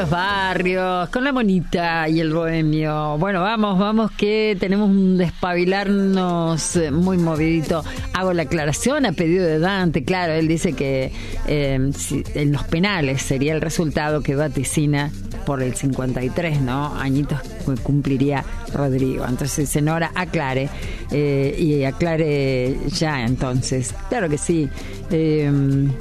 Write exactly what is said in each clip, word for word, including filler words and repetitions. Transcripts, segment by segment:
los barrios, con la monita y el bohemio. Bueno, vamos, vamos que tenemos un despabilarnos muy movidito. Hago la aclaración a pedido de Dante. Claro, él dice que eh, si, en los penales sería el resultado que vaticina por el cincuenta y tres, ¿no? Añitos que cumpliría Rodrigo. Entonces, Senora, aclare. Eh, y aclare ya, entonces. Claro que sí. Eh,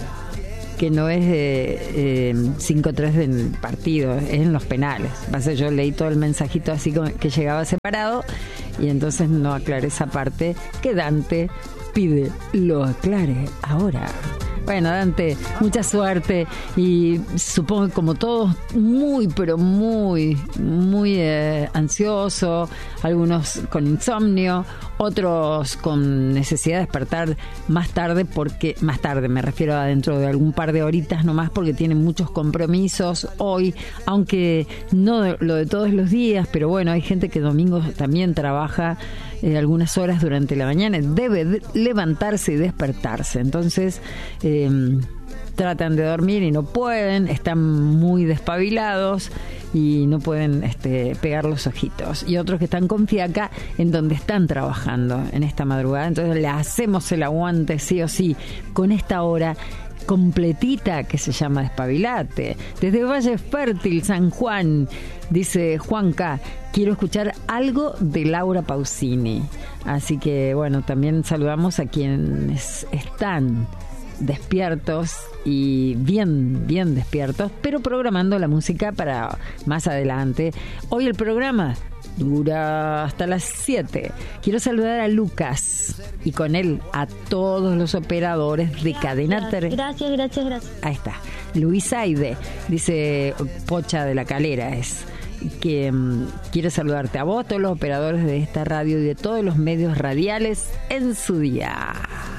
que no es eh, eh, cinco tres del partido, es en los penales. Pasa, yo leí todo el mensajito así como que llegaba separado y entonces no aclaré esa parte que Dante pide lo aclare ahora. Bueno, Dante, mucha suerte y supongo que como todos muy, pero muy, muy eh, ansioso, algunos con insomnio, otros con necesidad de despertar más tarde, porque más tarde me refiero a dentro de algún par de horitas nomás, porque tienen muchos compromisos hoy, aunque no de, lo de todos los días, pero bueno, hay gente que domingo también trabaja eh, algunas horas durante la mañana, debe de levantarse y despertarse, entonces eh, tratan de dormir y no pueden, están muy despabilados y no pueden este, pegar los ojitos. Y otros que están con fiaca en donde están trabajando en esta madrugada. Entonces le hacemos el aguante sí o sí con esta hora completita que se llama Despabilate. Desde Valle Fértil, San Juan, dice Juanca, quiero escuchar algo de Laura Pausini. Así que bueno, también saludamos a quienes están despiertos y bien, bien despiertos, pero programando la música para más adelante. Hoy el programa dura hasta las siete. Quiero saludar a Lucas y con él a todos los operadores de Cadena tres. Gracias, gracias, gracias. Ahí está. Luisa Aide, dice Pocha de la Calera, es que um, quiere saludarte a vos, todos los operadores de esta radio y de todos los medios radiales en su día.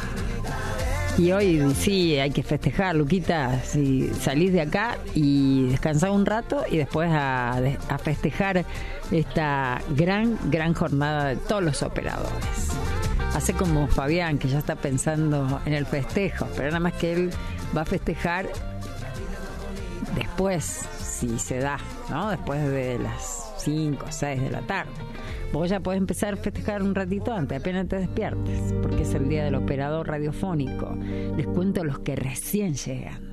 Y hoy sí hay que festejar, Luquita, si salís de acá y descansás un rato y después a, a festejar esta gran, gran jornada de todos los operadores. Hace como Fabián, que ya está pensando en el festejo, pero nada más que él va a festejar después, si se da, ¿no? Después de las cinco o seis de la tarde. Vos ya podés empezar a festejar un ratito antes, apenas te despiertes, porque es el día del operador radiofónico. Les cuento a los que recién llegan.